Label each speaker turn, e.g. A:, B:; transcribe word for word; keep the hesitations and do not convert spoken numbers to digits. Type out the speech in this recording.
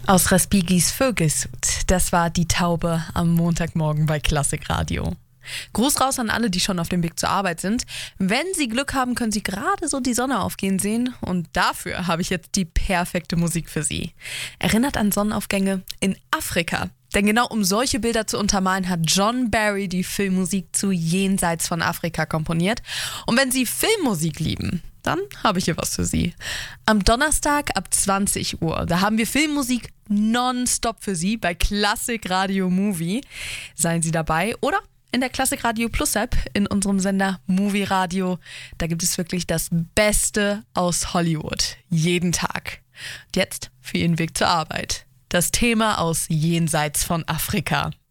A: Aus Respigis Vögelsud. Das war die Taube am Montagmorgen bei Klassikradio. Gruß raus an alle, die schon auf dem Weg zur Arbeit sind. Wenn Sie Glück haben, können Sie gerade so die Sonne aufgehen sehen. Und dafür habe ich jetzt die perfekte Musik für Sie. Erinnert an Sonnenaufgänge in Afrika. Denn genau um solche Bilder zu untermalen, hat John Barry die Filmmusik zu Jenseits von Afrika komponiert. Und wenn Sie Filmmusik lieben, dann habe ich hier was für Sie. Am Donnerstag ab zwanzig Uhr, da haben wir Filmmusik nonstop für Sie bei Klassik Radio Movie. Seien Sie dabei oder in der Klassik Radio Plus App in unserem Sender Movie Radio. Da gibt es wirklich das Beste aus Hollywood. Jeden Tag. Und jetzt für Ihren Weg zur Arbeit. Das Thema aus Jenseits von Afrika.